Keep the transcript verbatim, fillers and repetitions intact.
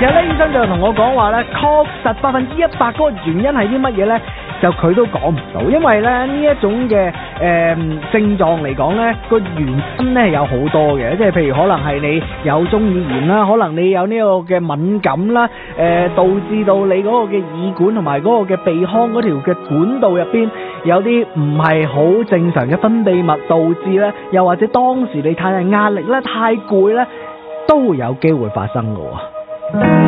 其實咧，醫生就同我講話咧，確實百分之一百嗰個原因係啲乜嘢咧？就佢都講唔到，因為咧呢一種嘅誒、呃、症狀嚟講咧，個原因咧有好多嘅，即係譬如可能係你有中耳炎啦，可能你有呢個嘅敏感啦，誒、呃、導致到你嗰個嘅耳管同埋嗰個嘅鼻腔嗰條嘅管道入邊有啲唔係好正常嘅分泌物，導致咧，又或者當時你太大壓力咧、太攰咧，都會有機會發生嘅喎。